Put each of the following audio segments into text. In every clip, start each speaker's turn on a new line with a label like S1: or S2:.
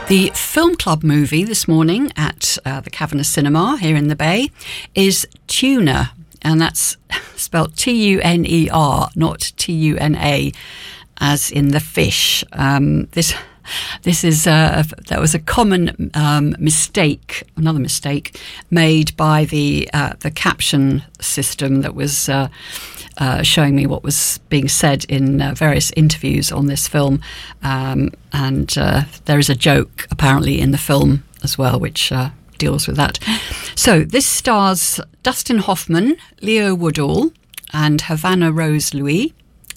S1: The Film Club movie this morning at the Kavanagh Cinema here in the Bay is Tuna, and that's spelt Tuner, not Tuna, as in the fish. This is that was a common mistake, another mistake made by the caption system that was showing me what was being said in various interviews on this film, and there is a joke apparently in the film as well which deals with that. So this stars Dustin Hoffman, Leo Woodall and Havana Rose Liu,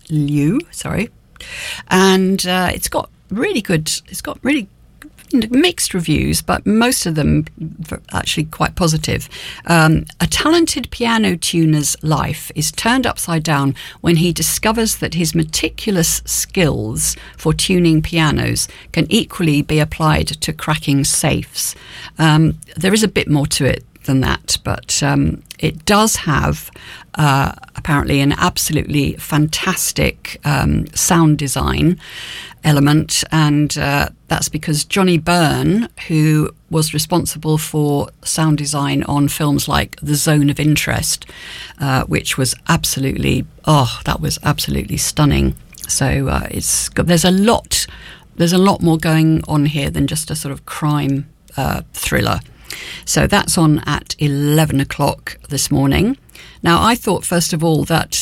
S1: and it's got really mixed reviews, but most of them actually quite positive. A talented piano tuner's life is turned upside down when he discovers that his meticulous skills for tuning pianos can equally be applied to cracking safes. There is a bit more to it than that, but it does have apparently an absolutely fantastic sound design element, and that's because Johnny Byrne, who was responsible for sound design on films like The Zone of Interest, which was absolutely stunning. So there's a lot more going on here than just a sort of crime thriller. So that's on at 11 o'clock this morning. Now, I thought, first of all, that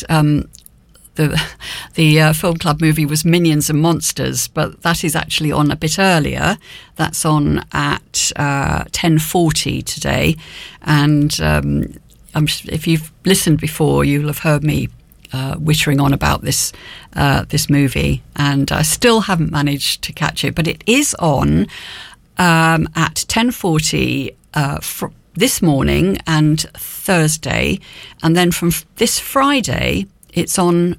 S1: the Film Club movie was Minions and Monsters, but that is actually on a bit earlier. That's on at 10:40 today. And if you've listened before, you'll have heard me wittering on about this movie, and I still haven't managed to catch it, but it is on at 10:40 this morning and Thursday, and then from this Friday it's on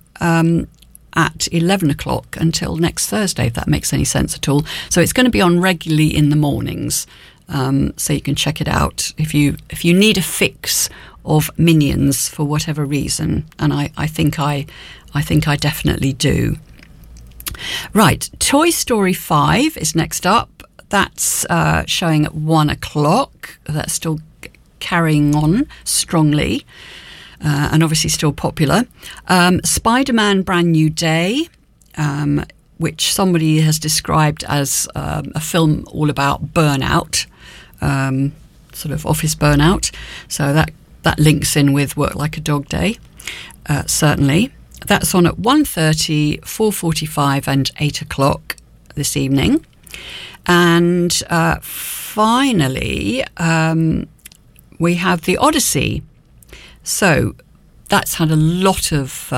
S1: at 11 o'clock until next Thursday, if that makes any sense at all. So it's going to be on regularly in the mornings, so you can check it out if you need a fix of Minions for whatever reason, and I think I definitely do. Right, Toy Story 5 is next up. That's showing at 1 o'clock. That's still carrying on strongly, and obviously still popular. Spider-Man Brand New Day, which somebody has described as a film all about burnout, sort of office burnout. So that links in with Work Like a Dog Day, certainly. That's on at 1:30, 4:45 and 8 o'clock this evening. And finally, we have The Odyssey. So that's had a lot of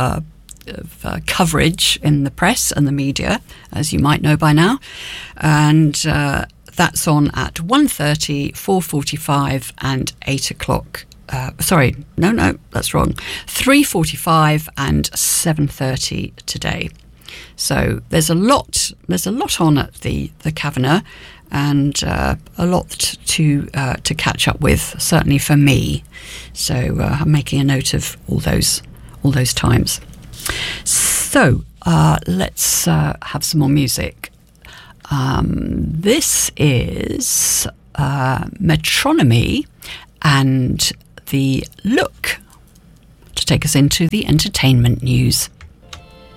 S1: coverage in the press and the media, as you might know by now. And that's on at 1:30, 4:45 and 8 o'clock. Sorry, no, that's wrong. 3:45 and 7:30 today. So there's a lot on at the Kavanagh, and a lot to catch up with, certainly for me. So I'm making a note of all those times. So let's have some more music. This is Metronomy and The Look, to take us into the entertainment news.